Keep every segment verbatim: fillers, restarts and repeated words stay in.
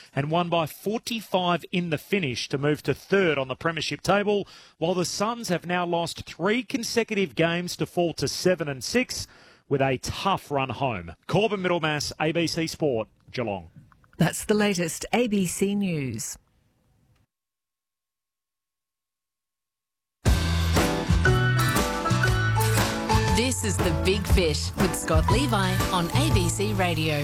and won by forty-five in the finish to move to third on the premiership table, while the Suns have now lost three consecutive games to fall to seven and six with a tough run home. Corbin Middlemass, A B C Sport, Geelong. That's the latest A B C News. This is The Big Fish with Scott Levi on A B C Radio.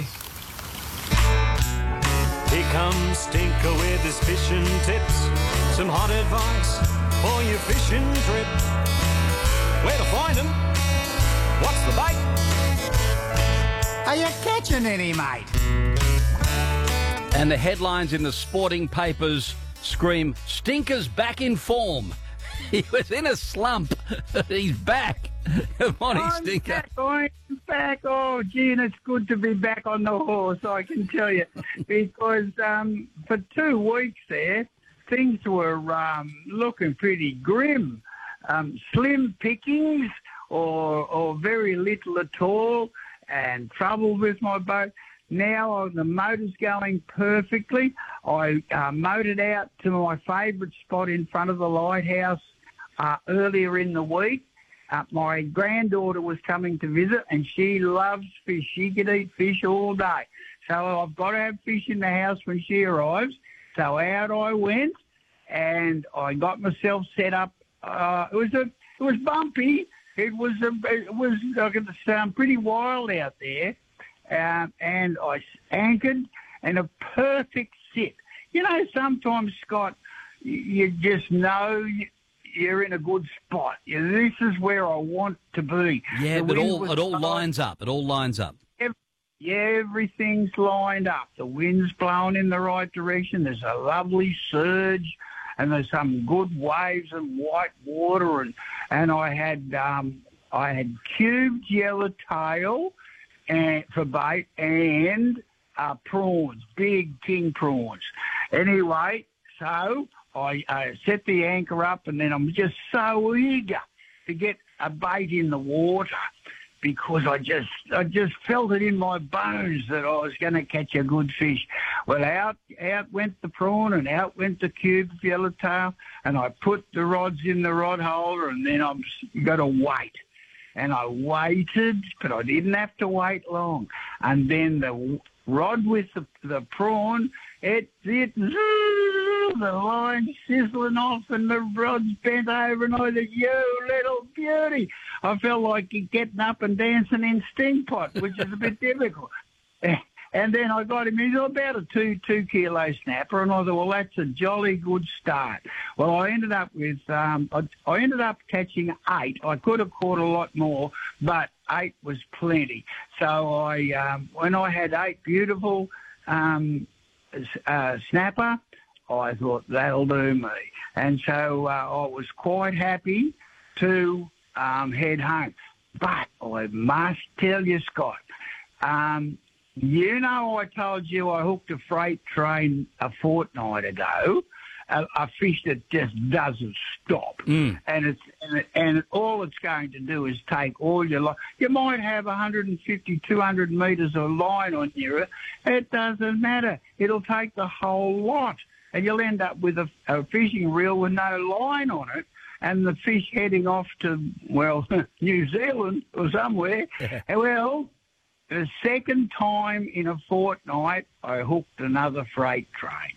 Here comes Stinker with his fishing tips. Some hot advice for your fishing trip. Where to find them? What's the bait? Are you catching any, mate? And the headlines in the sporting papers scream, Stinker's back in form. He was in a slump. He's back. Good morning, I'm Stinker. Back, I'm back. Oh, gee, and it's good to be back on the horse, I can tell you. Because um, for two weeks there, things were um, looking pretty grim. Um, slim pickings or, or very little at all, and trouble with my boat. Now the motor's going perfectly. I uh, motored out to my favourite spot in front of the lighthouse uh, earlier in the week. Uh, my granddaughter was coming to visit, and she loves fish. She could eat fish all day. So I've got to have fish in the house when she arrives. So out I went, and I got myself set up. Uh, it was a, it was bumpy. It was a, it was I could sound pretty wild out there. Um, and I anchored, and a perfect sit. You know, sometimes, Scott, you just know you're in a good spot. This is where I want to be. Yeah, The but wind all was it all blowing. lines up. It all lines up. Yeah, everything's lined up. The wind's blowing in the right direction. There's a lovely surge, and there's some good waves and white water. And, and I had um, I had cubed yellowtail and for bait and uh, prawns, big king prawns. Anyway, so I uh, set the anchor up, and then I'm just so eager to get a bait in the water because I just I just felt it in my bones that I was going to catch a good fish. Well, out out went the prawn and out went the cube of yellowtail, and I put the rods in the rod holder, and then I'm got to wait. And I waited, but I didn't have to wait long. And then the rod with the, the prawn, it, it, the line sizzling off and the rod's bent over, and I thought, you little beauty. I felt like getting up and dancing in Sting Pot, which is a bit difficult. And then I got him, he's about a two, two kilo snapper, and I thought, well, that's a jolly good start. Well, I ended up with, um, I, I ended up catching eight. I could have caught a lot more, but eight was plenty. So I, um, when I had eight beautiful um, uh, snapper, I thought that'll do me. And so uh, I was quite happy to um, head home. But I must tell you, Scott, um, you know, I told you I hooked a freight train a fortnight ago, a, a fish that just doesn't stop, Mm. and it's and, it, and all it's going to do is take all your line. You might have one hundred fifty, two hundred metres of line on you. It doesn't matter. It'll take the whole lot, and you'll end up with a, a fishing reel with no line on it, and the fish heading off to, well, New Zealand or somewhere. Well, the second time in a fortnight, I hooked another freight train.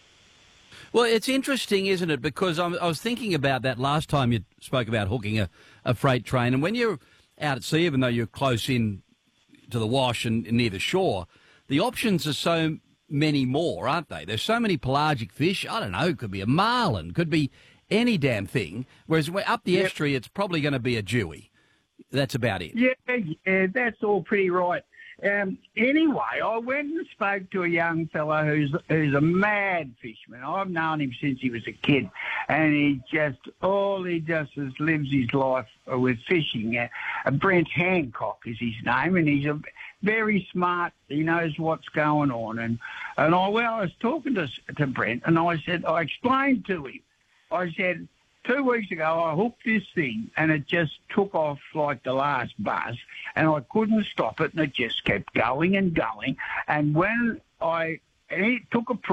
Well, it's interesting, isn't it? Because I'm, I was thinking about that last time you spoke about hooking a, a freight train. And when you're out at sea, even though you're close in to the wash and near the shore, the options are so many more, aren't they? There's so many pelagic fish. I don't know, it could be a marlin, could be any damn thing. Whereas up the Yep. estuary, it's probably going to be a dewey. That's about it. Yeah, yeah, that's all pretty right. Um, anyway, I went and spoke to a young fellow who's who's a mad fisherman. I've known him since he was a kid, and he just all he does is lives his life with fishing. Uh, Brent Hancock is his name, and he's a very smart. He knows what's going on, and and I well, I was talking to to Brent, and I said I explained to him. I said, two weeks ago, I hooked this thing, and it just took off like the last buzz, and I couldn't stop it, and it just kept going and going. And when I, and it took a